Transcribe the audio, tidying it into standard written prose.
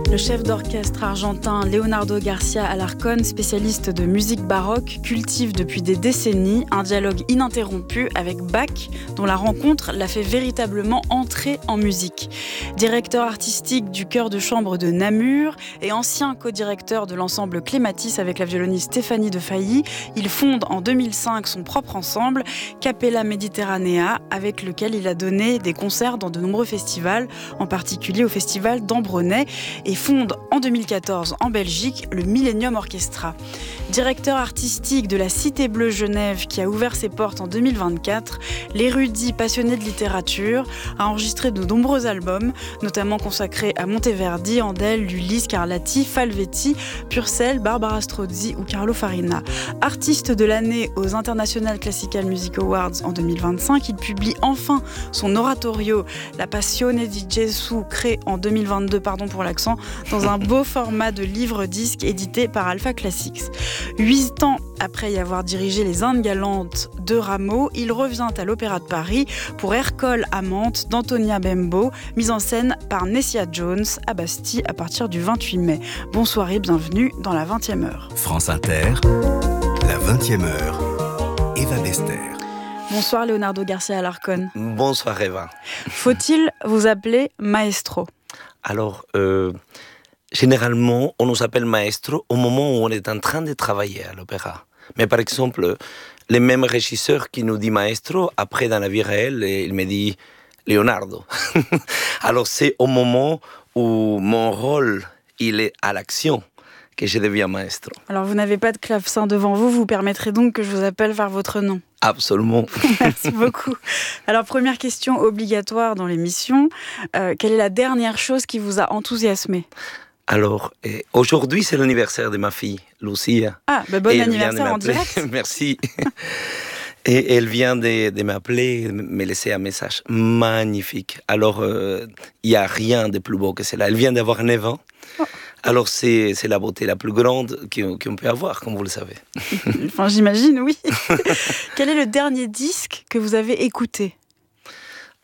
Le chef d'orchestre argentin Leonardo García Alarcón, spécialiste de musique baroque, cultive depuis des décennies un dialogue ininterrompu avec Bach, dont la rencontre l'a fait véritablement entrer en musique. Directeur artistique du chœur de chambre de Namur et ancien co-directeur de l'ensemble Clématis avec la violoniste Stéphanie de Failly, il fonde en 2005 son propre ensemble, Capella Mediterranea, avec lequel il a donné des concerts dans de nombreux festivals, en particulier au festival d'Ambronay, et fonde en 2014 en Belgique le Millennium Orchestra. Directeur artistique de la Cité Bleue Genève qui a ouvert ses portes en 2024, l'érudit passionné de littérature a enregistré de nombreux albums, notamment consacrés à Monteverdi, Handel, Lully, Scarlatti, Falvetti, Purcell, Barbara Strozzi ou Carlo Farina. Artiste de l'année aux International Classical Music Awards en 2025, il publie enfin son oratorio La Passione di Gesù, créé en 2022, pour l'accent, dans un beau format de livre-disque édité par Alpha Classics. 8 ans après y avoir dirigé les Indes galantes de Rameau, il revient à l'Opéra de Paris pour Ercole Amante d'Antonia Bembo, mise en scène par Nessia Jones à Bastille à partir du 28 mai. Bonsoir et bienvenue dans la 20e heure. France Inter, la 20e heure, Eva Bester. Bonsoir Leonardo García Alarcón. Bonsoir Eva. Faut-il vous appeler maestro ? Alors, généralement, on nous appelle maestro au moment où on est en train de travailler à l'opéra. Mais par exemple, les mêmes régisseurs qui nous disent maestro, après dans la vie réelle, il me dit Leonardo. Alors c'est au moment où mon rôle il est à l'action que je deviens maestro. Alors vous n'avez pas de clavecin devant vous, vous permettrez donc que je vous appelle par votre nom. Absolument. Merci beaucoup. Alors première question obligatoire dans l'émission, quelle est la dernière chose qui vous a enthousiasmé ? Alors, aujourd'hui, c'est l'anniversaire de ma fille, Lucia. Ah, bon anniversaire en direct. Merci. Et elle vient de m'appeler, me laisser un message magnifique. Alors, il n'y a rien de plus beau que cela. Elle vient d'avoir 9 ans. Oh. Alors, c'est la beauté la plus grande qu'on peut avoir, comme vous le savez. Enfin, j'imagine, oui. Quel est le dernier disque que vous avez écouté ?